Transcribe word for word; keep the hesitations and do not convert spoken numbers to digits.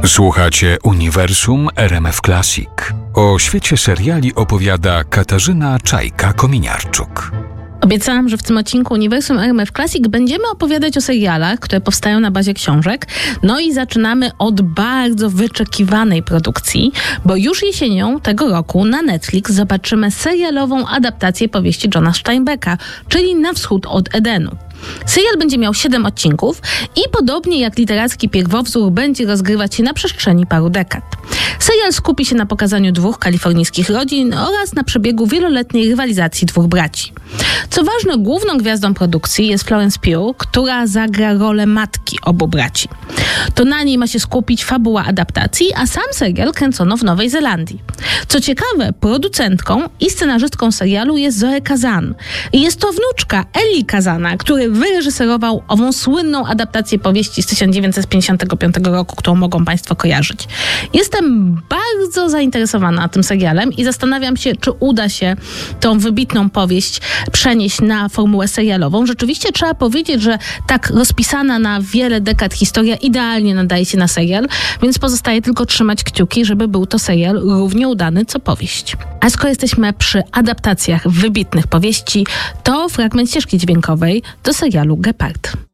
Słuchacie Uniwersum R M F Classic. O świecie seriali opowiada Katarzyna Czajka-Kominiarczuk. Obiecałam, że w tym odcinku Uniwersum R M F Classic będziemy opowiadać o serialach, które powstają na bazie książek. No i zaczynamy od bardzo wyczekiwanej produkcji, bo już jesienią tego roku na Netflix zobaczymy serialową adaptację powieści Johna Steinbecka, czyli Na wschód od Edenu. Serial będzie miał siedem odcinków i podobnie jak literacki pierwowzór będzie rozgrywać się na przestrzeni paru dekad. Serial skupi się na pokazaniu dwóch kalifornijskich rodzin oraz na przebiegu wieloletniej rywalizacji dwóch braci. Co ważne, główną gwiazdą produkcji jest Florence Pugh, która zagra rolę matki obu braci. To na niej ma się skupić fabuła adaptacji, a sam serial kręcono w Nowej Zelandii. Co ciekawe, producentką i scenarzystką serialu jest Zoe Kazan. I jest to wnuczka Eli Kazana, który wyreżyserował ową słynną adaptację powieści z tysiąc dziewięćset pięćdziesiątego piątego roku, którą mogą Państwo kojarzyć. Jestem bardzo zainteresowana tym serialem i zastanawiam się, czy uda się tą wybitną powieść przenieść na formułę serialową. Rzeczywiście trzeba powiedzieć, że tak rozpisana na wiele dekad historia idealnie nadaje się na serial, więc pozostaje tylko trzymać kciuki, żeby był to serial równie udany co powieść. A skoro jesteśmy przy adaptacjach wybitnych powieści, to fragment ścieżki dźwiękowej do serialu Gepard.